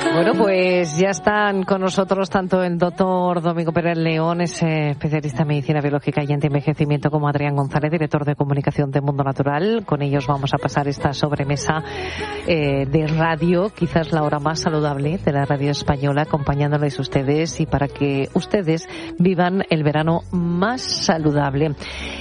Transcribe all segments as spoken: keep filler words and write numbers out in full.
Bueno, pues ya están con nosotros tanto el doctor Domingo Pérez León, es eh, especialista en medicina biológica y antienvejecimiento, como Adrián González, director de comunicación de Mundo Natural. Con ellos vamos a pasar esta sobremesa eh, de radio, quizás la hora más saludable de la radio española, acompañándoles ustedes y para que ustedes vivan el verano más saludable.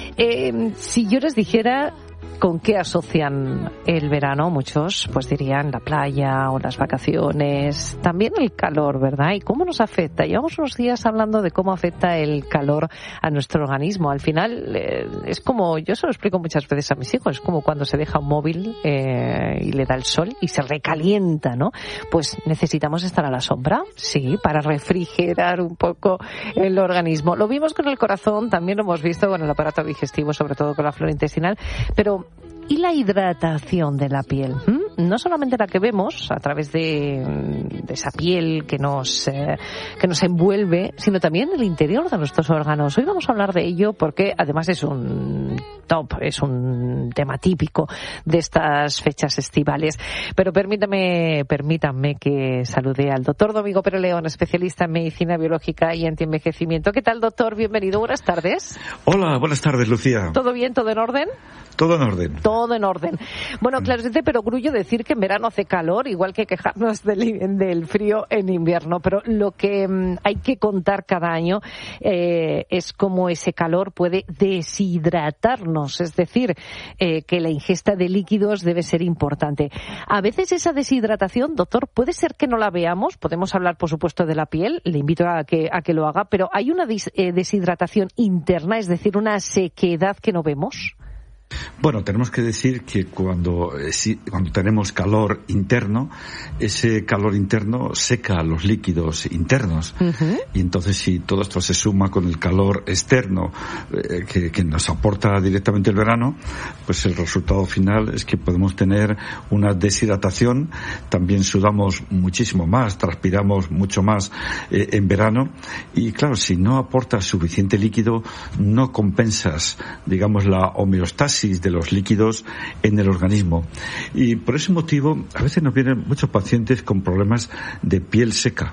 Eh, si yo les dijera ¿con qué asocian el verano? Muchos pues dirían la playa o las vacaciones, también el calor, ¿verdad? ¿Y cómo nos afecta? Llevamos unos días hablando de cómo afecta el calor a nuestro organismo. Al final eh, es como, yo se lo explico muchas veces a mis hijos, es como cuando se deja un móvil eh, y le da el sol y se recalienta, ¿no? Pues necesitamos estar a la sombra, sí, para refrigerar un poco el organismo. Lo vimos con el corazón, también lo hemos visto con el aparato digestivo, sobre todo con la flora intestinal, pero ¿y la hidratación de la piel? ¿Mm? No solamente la que vemos a través de, de esa piel que nos, eh, que nos envuelve, sino también el interior de nuestros órganos. Hoy vamos a hablar de ello porque además es un top, es un tema típico de estas fechas estivales. Pero permítame, permítanme que salude al doctor Domingo Pérez León, especialista en medicina biológica y antienvejecimiento. ¿Qué tal, doctor? Bienvenido, buenas tardes. Hola, buenas tardes, Lucía. ¿Todo bien? ¿Todo en orden? Todo en orden. Todo en orden. Bueno, claro, es de perogrullo decir que en verano hace calor, igual que quejarnos del, del frío en invierno, pero lo que um, hay que contar cada año eh, es cómo ese calor puede deshidratarnos, es decir, eh, que la ingesta de líquidos debe ser importante. A veces esa deshidratación, doctor, puede ser que no la veamos, podemos hablar, por supuesto, de la piel, le invito a que, a que lo haga, pero hay una dis, eh, deshidratación interna, es decir, una sequedad que no vemos. Bueno, tenemos que decir que cuando, eh, si, cuando tenemos calor interno, ese calor interno seca los líquidos internos. Uh-huh. Y entonces si todo esto se suma con el calor externo eh, que, que nos aporta directamente el verano, pues el resultado final es que podemos tener una deshidratación. También sudamos muchísimo más, transpiramos mucho más eh, en verano. Y claro, si no aportas suficiente líquido, no compensas, digamos, la homeostasis de los líquidos en el organismo. Y por ese motivo a veces nos vienen muchos pacientes con problemas de piel seca,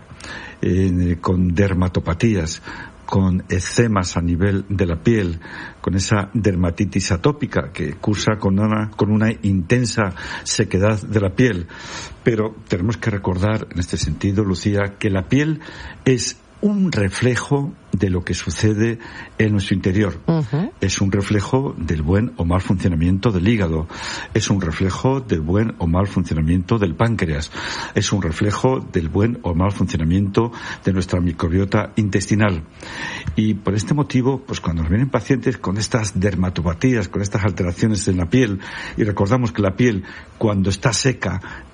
eh, con dermatopatías, con eczemas a nivel de la piel, con esa dermatitis atópica que cursa con una, con una intensa sequedad de la piel. Pero tenemos que recordar en este sentido, Lucía, que la piel es un reflejo de lo que sucede en nuestro interior. Uh-huh. Es un reflejo del buen o mal funcionamiento del hígado. Es un reflejo del buen o mal funcionamiento del páncreas. Es un reflejo del buen o mal funcionamiento de nuestra microbiota intestinal. Y por este motivo, pues cuando nos vienen pacientes con estas dermatopatías, con estas alteraciones en la piel, y recordamos que la piel, cuando está seca,